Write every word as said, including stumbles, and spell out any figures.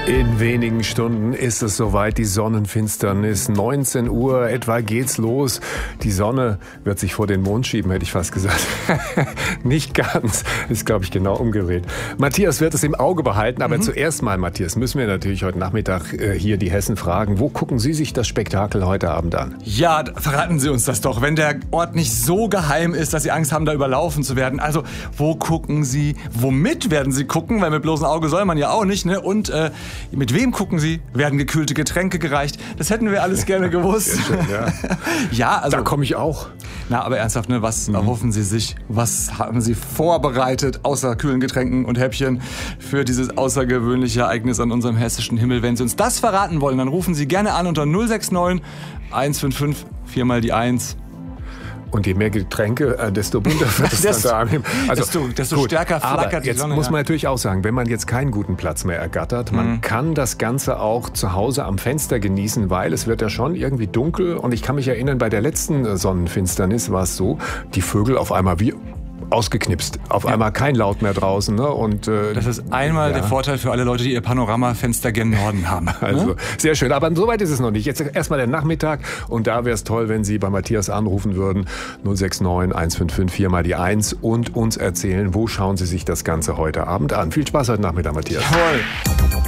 In wenigen Stunden ist es soweit, die Sonnenfinsternis. neunzehn Uhr etwa geht's los. Die Sonne wird sich vor den Mond schieben, hätte ich fast gesagt. Nicht ganz. Ist, glaube ich, genau umgedreht. Matthias wird es im Auge behalten. Aber mhm. zuerst mal, Matthias, müssen wir natürlich heute Nachmittag äh, hier die Hessen fragen. Wo gucken Sie sich das Spektakel heute Abend an? Ja, verraten Sie uns das doch. Wenn der Ort nicht so geheim ist, dass Sie Angst haben, da überlaufen zu werden. Also, wo gucken Sie? Womit werden Sie gucken? Weil mit bloßem Auge soll man ja auch nicht, ne? Und äh, mit wem gucken Sie? Werden gekühlte Getränke gereicht? Das hätten wir alles gerne gewusst. Sehr schön, ja. Ja, also, da komme ich auch. Na, aber ernsthaft, ne? Was mhm. erhoffen Sie sich? Was haben Sie vorbereitet, außer kühlen Getränken und Häppchen, für dieses außergewöhnliche Ereignis an unserem hessischen Himmel? Wenn Sie uns das verraten wollen, dann rufen Sie gerne an unter null sechs neun, eins fünf fünf, vier mal die eins. Und je mehr Getränke, desto bunter wird es desto, dann da. Also, desto, desto gut, stärker flackert die jetzt Sonne. Muss man ja. natürlich auch sagen, wenn man jetzt keinen guten Platz mehr ergattert, man mhm. kann das Ganze auch zu Hause am Fenster genießen, weil es wird ja schon irgendwie dunkel. Und ich kann mich erinnern, bei der letzten Sonnenfinsternis war es so, die Vögel auf einmal wie ausgeknipst. Auf ja. einmal kein Laut mehr draußen. Ne? Und, äh, das ist einmal ja. der Vorteil für alle Leute, die ihr Panoramafenster gen Norden haben. Also ne? sehr schön. Aber soweit ist es noch nicht. Jetzt erstmal der Nachmittag. Und da wäre es toll, wenn Sie bei Matthias anrufen würden. null sechs neun, eins fünf fünf, vier mal die eins und uns erzählen, wo schauen Sie sich das Ganze heute Abend an. Viel Spaß heute Nachmittag, Matthias. Toll.